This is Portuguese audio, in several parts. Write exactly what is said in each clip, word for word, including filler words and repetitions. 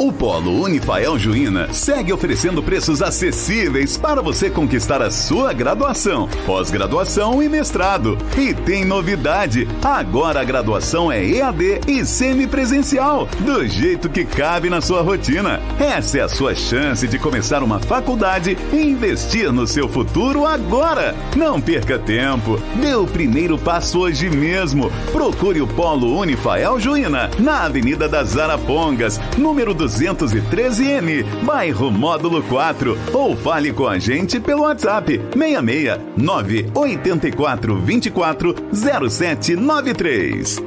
O Polo Unifael Juína segue oferecendo preços acessíveis para você conquistar a sua graduação, pós-graduação e mestrado. E tem novidade, agora a graduação é E A D e semipresencial, do jeito que cabe na sua rotina. Essa é a sua chance de começar uma faculdade e investir no seu futuro agora. Não perca tempo, dê o primeiro passo hoje mesmo. Procure o Polo Unifael Juína, na Avenida das Arapongas, número duzentos e treze M, bairro Módulo quatro, ou fale com a gente pelo WhatsApp seis seis nove oito quatro dois quatro zero sete nove três.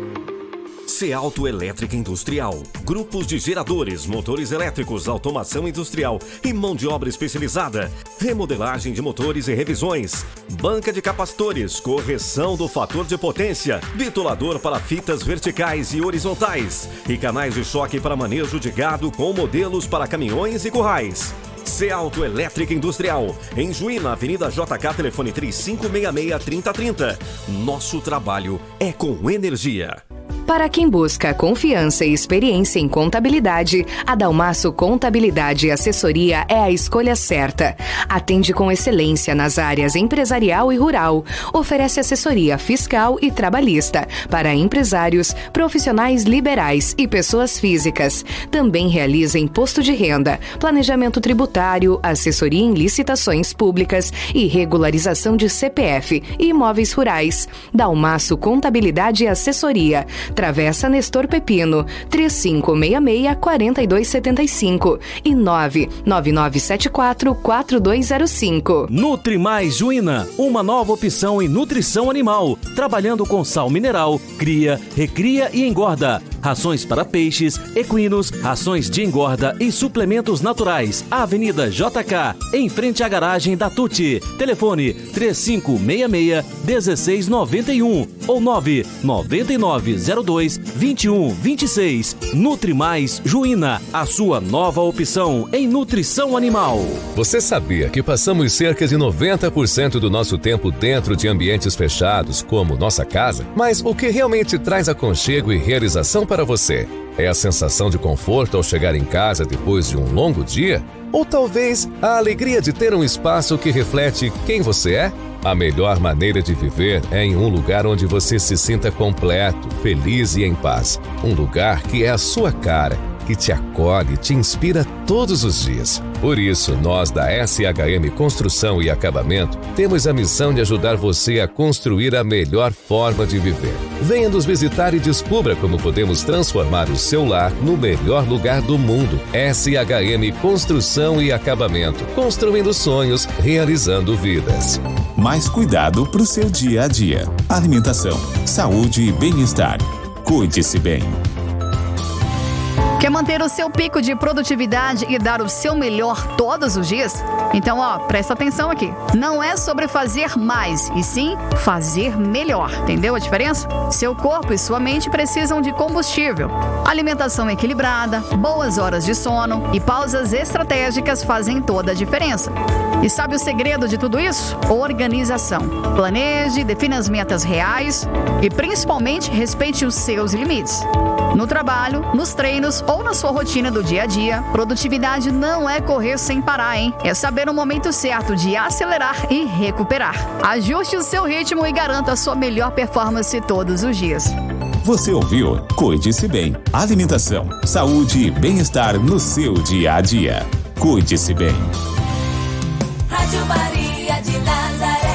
Cealto Elétrica Industrial. Grupos de geradores, motores elétricos, automação industrial e mão de obra especializada. Remodelagem de motores e revisões. Banca de capacitores, correção do fator de potência, bitolador para fitas verticais e horizontais e canais de choque para manejo de gado com modelos para caminhões e currais. Cealto Elétrica Industrial, em Juína, Avenida J K, telefone três cinco seis seis, três zero três zero. Nosso trabalho é com energia. Para quem busca confiança e experiência em contabilidade, a Dalmaço Contabilidade e Assessoria é a escolha certa. Atende com excelência nas áreas empresarial e rural. Oferece assessoria fiscal e trabalhista para empresários, profissionais liberais e pessoas físicas. Também realiza imposto de renda, planejamento tributário, assessoria em licitações públicas e regularização de C P F e imóveis rurais. Dalmaço Contabilidade e Assessoria. Travessa Nestor Pepino, três cinco seis seis, quatro dois sete cinco e nove nove nove sete quatro, quatro dois zero cinco. Nutri Mais Juína, uma nova opção em nutrição animal, trabalhando com sal mineral, cria, recria e engorda. Rações para peixes, equinos, rações de engorda e suplementos naturais. Avenida J K, em frente à garagem da Tuti. Telefone três cinco seis seis, um seis nove um ou nove nove nove zero dois, dois um dois seis. Nutri Mais Juína, a sua nova opção em nutrição animal. Você sabia que passamos cerca de noventa por cento do nosso tempo dentro de ambientes fechados, como nossa casa? Mas o que realmente traz aconchego e realização para você? É a sensação de conforto ao chegar em casa depois de um longo dia? Ou talvez a alegria de ter um espaço que reflete quem você é? A melhor maneira de viver é em um lugar onde você se sinta completo, feliz e em paz. Um lugar que é a sua cara, que te acolhe e te inspira todos os dias. Por isso, nós da S H M Construção e Acabamento temos a missão de ajudar você a construir a melhor forma de viver. Venha nos visitar e descubra como podemos transformar o seu lar no melhor lugar do mundo. S H M Construção e Acabamento, construindo sonhos, realizando vidas. Mais cuidado para o seu dia a dia. Alimentação, saúde e bem-estar. Cuide-se bem. Quer manter o seu pico de produtividade e dar o seu melhor todos os dias? Então, ó, presta atenção aqui. Não é sobre fazer mais, e sim fazer melhor. Entendeu a diferença? Seu corpo e sua mente precisam de combustível. Alimentação equilibrada, boas horas de sono e pausas estratégicas fazem toda a diferença. E sabe o segredo de tudo isso? Organização. Planeje, defina as metas reais e, principalmente, respeite os seus limites. No trabalho, nos treinos ou na sua rotina do dia a dia, produtividade não é correr sem parar, hein? É saber o momento certo de acelerar e recuperar. Ajuste o seu ritmo e garanta a sua melhor performance todos os dias. Você ouviu? Cuide-se bem. Alimentação, saúde e bem-estar no seu dia a dia. Cuide-se bem. Rádio Maria de Nazaré.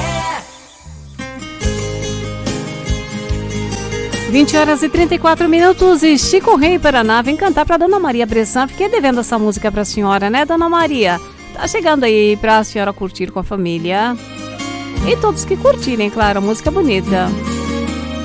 vinte horas e trinta e quatro minutos e Chico Rei Paraná vem cantar para Dona Maria Bressan. Fiquei devendo essa música para a senhora, né, Dona Maria? Tá chegando aí para a senhora curtir com a família. E todos que curtirem, claro, a música bonita.